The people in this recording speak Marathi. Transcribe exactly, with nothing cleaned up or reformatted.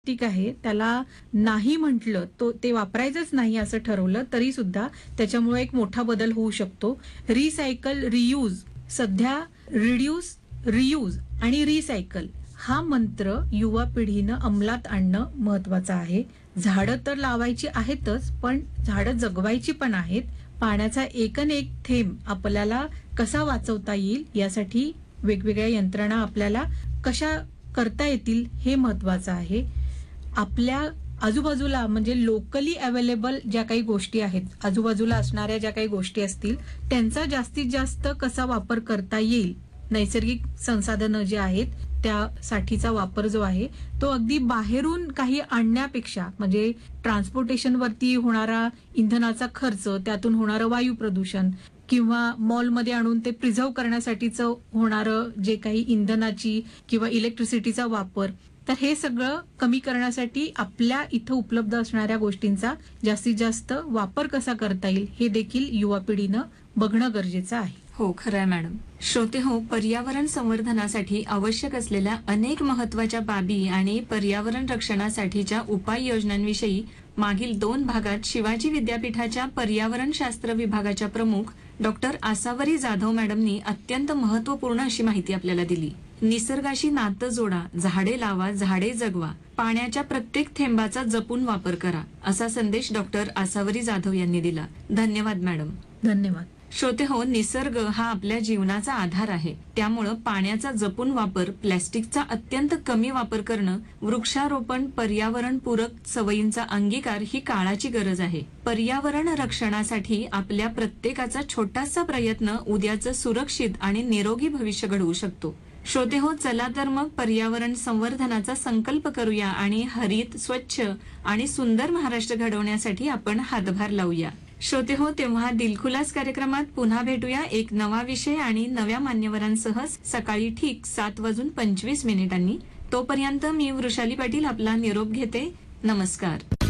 प्लास्टिक आहे त्याला नाही म्हटलं तो ते वापरायचंच नाही असं ठरवलं तरी सुद्धा त्याच्यामुळे एक मोठा बदल होऊ शकतो. रिसायकल, रियूज, सध्या रिड्यूस, रियूज आणि रिसायकल हा मंत्र युवा पिढीनं अंमलात आणणं महत्वाचं आहे. झाडं तर लावायची आहेतच, पण झाडं जगवायची पण आहेत. पाण्याचा एकन एक थेंब आपल्याला कसा वाचवता येईल यासाठी वेगवेगळ्या यंत्रणा आपल्याला कशा करता येतील हे महत्वाचं आहे. आपल्या आजूबाजूला म्हणजे लोकली अवेलेबल ज्या काही गोष्टी आहेत, आजूबाजूला असणाऱ्या ज्या काही गोष्टी असतील त्यांचा जास्तीत जास्त कसा वापर करता येईल, नैसर्गिक संसाधनं जे आहेत त्यासाठीचा वापर जो आहे तो अगदी बाहेरून काही आणण्यापेक्षा म्हणजे ट्रान्सपोर्टेशन वरती होणारा इंधनाचा खर्च, त्यातून होणारं वायू प्रदूषण किंवा मॉलमध्ये आणून ते प्रिझर्व्ह करण्यासाठीचं होणारं जे काही इंधनाची किंवा इलेक्ट्रिसिटीचा वापर, तर हे सगळं कमी करण्यासाठी आपल्या इथं उपलब्ध असणाऱ्या गोष्टींचा जास्तीत जास्त वापर कसा करता येईल हे देखील युवा पिढीनं बघणं गरजेचं आहे. हो, खरं आहे मॅडम. श्रोते हो, पर्यावरण संवर्धनासाठी आवश्यक असलेल्या अनेक महत्वाच्या बाबी आणि पर्यावरण रक्षणासाठीच्या उपाययोजनांविषयी मागील दोन भागात शिवाजी विद्यापीठाच्या पर्यावरण शास्त्र विभागाच्या प्रमुख डॉक्टर आसावरी जाधव मॅडमनी अत्यंत महत्वपूर्ण अशी माहिती आपल्याला दिली. निसर्गाशी नातं जोडा, झाडे लावा, झाडे जगवा, पाण्याच्या प्रत्येक थेंबाचा जपून वापर करा, असा संदेश डॉक्टर आसावरी जाधव यांनी दिला. धन्यवाद मॅडम. धन्यवाद. श्रोते हो, निसर्ग हा आपल्या जीवनाचा आधार आहे. त्यामुळं पाण्याचा जपून वापर, प्लॅस्टिकचा अत्यंत कमी वापर करणं, वृक्षारोपण, पर्यावरण पूरक सवयींचा अंगीकार ही काळाची गरज आहे. पर्यावरण रक्षणासाठी आपल्या प्रत्येकाचा छोटासा प्रयत्न उद्याचं सुरक्षित आणि निरोगी भविष्य घडवू शकतो. श्रोते हो, चला तर मग पर्यावरण संवर्धनाचा संकल्प करूया आणि हरित, स्वच्छ आणि सुंदर महाराष्ट्र घडवण्यासाठी आपण हातभार लावूया. श्रोते हो, तेव्हा दिलखुलास कार्यक्रमात पुन्हा भेटूया एक नवा विषय आणि नव्या मान्यवरांसह सकाळी ठीक सात वाजून पंचवीस मिनिटांनी. तोपर्यंत मी वृषाली पाटील आपला निरोप घेते. नमस्कार.